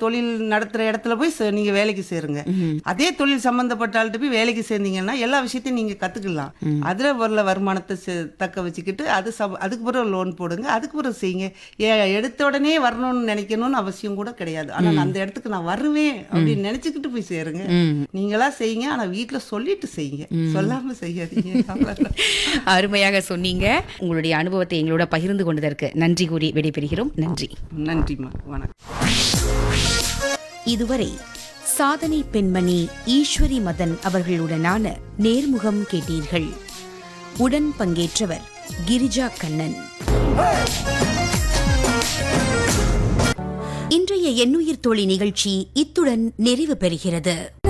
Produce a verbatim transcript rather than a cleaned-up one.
தொழில் நடத்துற இடத்துல போய் சே- நீங்க வேலைக்கு சேருங்க. அதே தொழில் சம்பந்தப்பட்ட ஆள்கிட்ட போய் வேலைக்கு சேர்ந்தீங்கன்னா எல்லா விஷயத்தையும் நீங்க கத்துக்கலாம். அதுல வரல வருமானத்தை சே- தக்க வச்சுக்கிட்டு அது சப- அதுக்கு பிறகு லோன் போடுங்க, அதுக்கு பிறகு செய்யுங்க. ஏ- எடுத்த உடனே வரணும்னு நினைக்கணும்னு அவசியம் கூட கிடையாது. ஆனா நான் அந்த இடத்துக்கு நான் வருவேன் அப்படின்னு நினைச்சுக்கிட்டு போய் சேருங்க. நீங்களா செய்யுங்க, ஆனா வீட்டுல சொல்லிட்டு செய்யுங்க, சொல்லாம செய்யாதீங்க. அவ்வளவுதான். அருமையாக சொன்னீங்க. உங்களுடைய அனுபவத்தை எங்களோட பகிர்ந்து கொண்டதற்கு நன்றி கூறி விடைபெறுகிறோம். நன்றி. நன்றிம்மா, வணக்கம். இதுவரை சாதனை பெண்மணி ஈஸ்வரி மதன் அவர்களுடனான நேர்முகம் கேட்டீர்கள். உடன் பங்கேற்றவர் கிரிஜா கண்ணன். இன்றைய எண்ணுயிர் தோழி நிகழ்ச்சி இத்துடன் நிறைவு பெறுகிறது.